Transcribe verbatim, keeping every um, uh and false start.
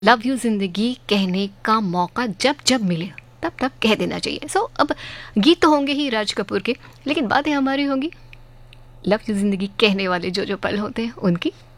Love you ज़िंदगी कहने का मौका जब जब मिले तब तब कह देना चाहिए। सो so, अब गीत तो होंगे ही राज कपूर के, लेकिन बातें हमारी होंगी लव यू ज़िंदगी कहने वाले जो जो पल होते हैं उनकी।